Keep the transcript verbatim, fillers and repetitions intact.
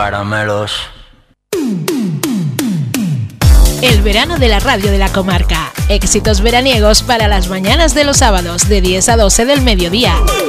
caramelos. El verano de la radio de la comarca. Éxitos veraniegos para las mañanas de los sábados de diez a doce del mediodía.